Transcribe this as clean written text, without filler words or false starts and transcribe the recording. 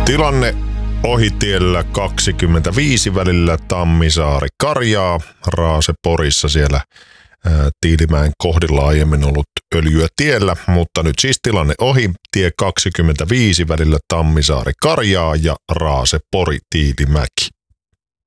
Tilanne ohitiellä 25 välillä Tammisaari-Karjaa, Raase Porissa siellä Tiilimäen kohdilla aiemmin ollut öljyä tiellä, mutta nyt siis tilanne ohi, tie 25 välillä Tammisaari-Karjaa ja Raase Pori Tiilimäki.